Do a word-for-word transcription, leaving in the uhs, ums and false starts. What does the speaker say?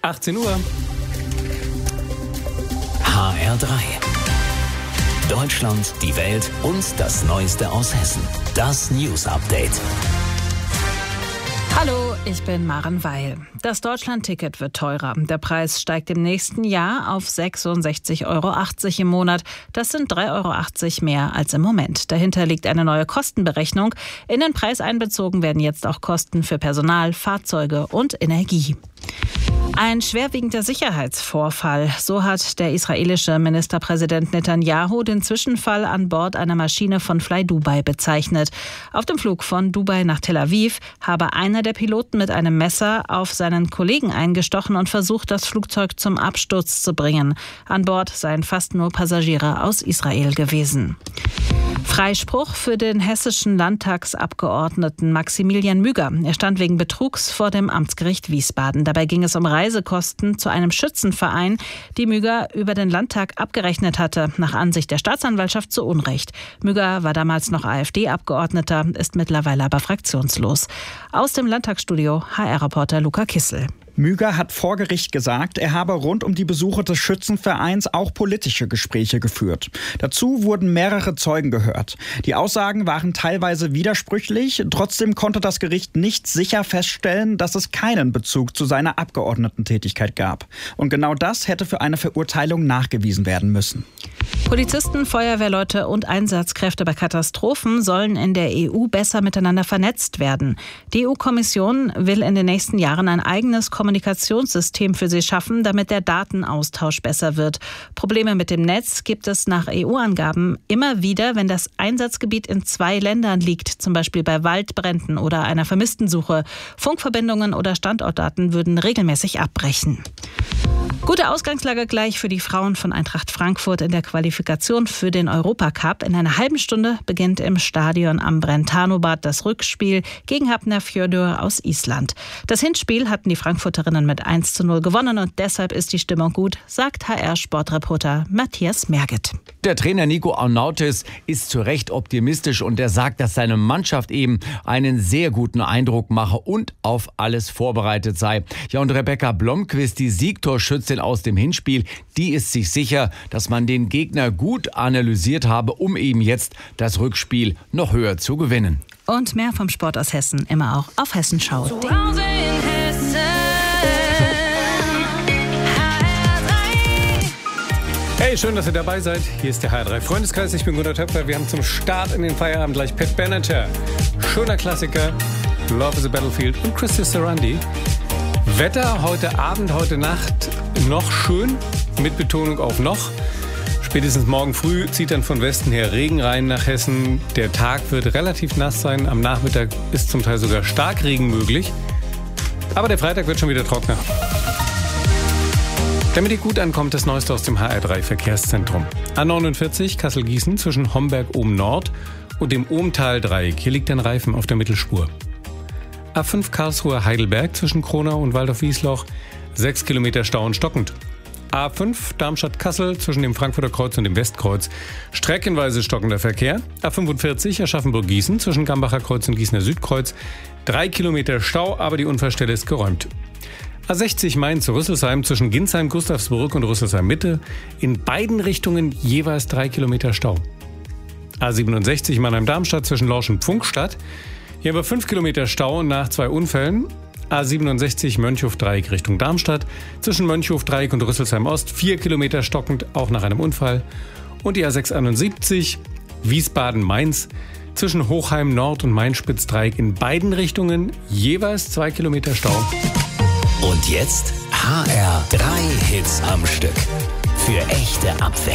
achtzehn Uhr. H R drei. Deutschland, die Welt und das Neueste aus Hessen. Das News Update. Hallo, ich bin Maren Weil. Das Deutschland-Ticket wird teurer. Der Preis steigt im nächsten Jahr auf sechsundsechzig Euro achtzig im Monat. Das sind drei Euro achtzig mehr als im Moment. Dahinter liegt eine neue Kostenberechnung. In den Preis einbezogen werden jetzt auch Kosten für Personal, Fahrzeuge und Energie. Ein schwerwiegender Sicherheitsvorfall. So hat der israelische Ministerpräsident Netanyahu den Zwischenfall an Bord einer Maschine von Fly Dubai bezeichnet. Auf dem Flug von Dubai nach Tel Aviv habe einer der Piloten mit einem Messer auf seinen Kollegen eingestochen und versucht, das Flugzeug zum Absturz zu bringen. An Bord seien fast nur Passagiere aus Israel gewesen. Freispruch für den hessischen Landtagsabgeordneten Maximilian Müger. Er stand wegen Betrugs vor dem Amtsgericht Wiesbaden. Dabei ging es um Reisekosten zu einem Schützenverein, die Müger über den Landtag abgerechnet hatte, nach Ansicht der Staatsanwaltschaft zu Unrecht. Müger war damals noch AfD-Abgeordneter, ist mittlerweile aber fraktionslos. Aus dem Landtagsstudio H R-Reporter Luca Kissel. Müger hat vor Gericht gesagt, er habe rund um die Besuche des Schützenvereins auch politische Gespräche geführt. Dazu wurden mehrere Zeugen gehört. Die Aussagen waren teilweise widersprüchlich. Trotzdem konnte das Gericht nicht sicher feststellen, dass es keinen Bezug zu seiner Abgeordnetentätigkeit gab. Und genau das hätte für eine Verurteilung nachgewiesen werden müssen. Polizisten, Feuerwehrleute und Einsatzkräfte bei Katastrophen sollen in der E U besser miteinander vernetzt werden. Die E U-Kommission will in den nächsten Jahren ein eigenes Kommunikationssystem für sie schaffen, damit der Datenaustausch besser wird. Probleme mit dem Netz gibt es nach E U-Angaben immer wieder, wenn das Einsatzgebiet in zwei Ländern liegt, zum Beispiel bei Waldbränden oder einer Vermisstensuche. Funkverbindungen oder Standortdaten würden regelmäßig abbrechen. Gute Ausgangslage gleich für die Frauen von Eintracht Frankfurt in der Qualifikation für den Europacup. In einer halben Stunde beginnt im Stadion am Brentano-Bad das Rückspiel gegen Hafnarfjörður aus Island. Das Hinspiel hatten die Frankfurterinnen mit eins zu null gewonnen und deshalb ist die Stimmung gut, sagt H R-Sportreporter Matthias Merget. Der Trainer Nico Arnautis ist zu Recht optimistisch und er sagt, dass seine Mannschaft eben einen sehr guten Eindruck mache und auf alles vorbereitet sei. Ja, und Rebecca Blomqvist, die Siegtorschützin aus dem Hinspiel, die ist sich sicher, dass man den Gegner gut analysiert habe, um eben jetzt das Rückspiel noch höher zu gewinnen. Und mehr vom Sport aus Hessen immer auch auf Hessenschau. Zu Hause in Hessen. Hey, schön, dass ihr dabei seid. Hier ist der H R drei Freundeskreis. Ich bin Gunnar Töpfer. Wir haben zum Start in den Feierabend gleich Pat Benatar. Schöner Klassiker. Love is a Battlefield und Christy Sarandi. Wetter heute Abend, heute Nacht noch schön. Mit Betonung auf noch. Spätestens morgen früh zieht dann von Westen her Regen rein nach Hessen. Der Tag wird relativ nass sein. Am Nachmittag ist zum Teil sogar Starkregen möglich. Aber der Freitag wird schon wieder trockener. Damit ihr gut ankommt, das Neueste aus dem H R drei Verkehrszentrum. A neunundvierzig Kassel-Gießen zwischen Homberg-Oben-Nord und dem Ohmtal-Dreieck. Hier liegt ein Reifen auf der Mittelspur. A fünf Karlsruhe-Heidelberg zwischen Kronau und Waldorf-Wiesloch. Sechs Kilometer Stau und stockend. A fünf Darmstadt-Kassel zwischen dem Frankfurter Kreuz und dem Westkreuz. Streckenweise stockender Verkehr. A fünfundvierzig Aschaffenburg-Gießen zwischen Gambacher Kreuz und Gießener Südkreuz. Drei Kilometer Stau, aber die Unfallstelle ist geräumt. A sechzig Mainz-Rüsselsheim zwischen Ginsheim, Gustavsburg und Rüsselsheim-Mitte. In beiden Richtungen jeweils drei Kilometer Stau. A siebenundsechzig Mannheim-Darmstadt zwischen Lorsch und Pfunkstadt. Hier haben wir fünf Kilometer Stau nach zwei Unfällen. A siebenundsechzig Mönchhof-Dreieck Richtung Darmstadt. Zwischen Mönchhof-Dreieck und Rüsselsheim-Ost vier Kilometer stockend, auch nach einem Unfall. Und die A sechshunderteinundsiebzig Wiesbaden-Mainz zwischen Hochheim-Nord und Main-Spitz-Dreieck in beiden Richtungen jeweils zwei Kilometer Stau. Und jetzt H R drei Hits am Stück. Für echte Abwechslung.